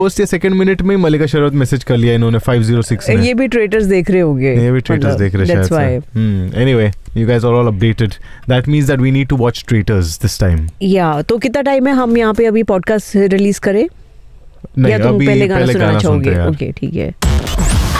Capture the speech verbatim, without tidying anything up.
First या second minute में मलिका Sherawat message कर लिया इन्होंने फाइव ज़ीरो सिक्स ने. ये भी ट्रेटर्स देख रहे होंगे. ये भी ट्रेटर्स देख रहे शायद से. हम्म anyway you guys are all updated. That means that we need to watch Traitors this time. Yeah, तो कितना टाइम है हम यहाँ पे अभी पॉडकास्ट रिलीज करें? नहीं, या तुम अभी पहले गाना पहले सुनाना गाना चाहोगे? सुनते हैं. ओके ठीक है.